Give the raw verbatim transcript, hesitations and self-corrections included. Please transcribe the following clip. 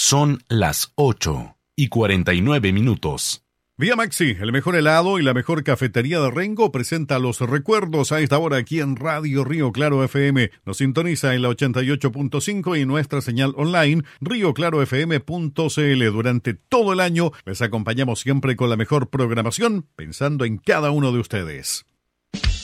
Son las ocho y cuarenta y nueve minutos. Vía Maxi, el mejor helado y la mejor cafetería de Rengo presenta los recuerdos a esta hora aquí en Radio Río Claro F M. Nos sintoniza en la ochenta y ocho punto cinco y nuestra señal online rio claro f m punto c l. Durante todo el año les acompañamos siempre con la mejor programación, pensando en cada uno de ustedes.